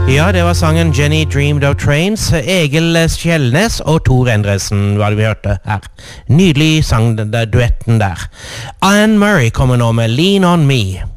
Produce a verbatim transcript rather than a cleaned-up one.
Ja, det var sangen Jenny Dreamed of Trains. Egil Skjellnes og Tor Endresen var det vi hørte her. Nydelig sang, den der duetten der. Anne Murray kommer nå med Lean on Me.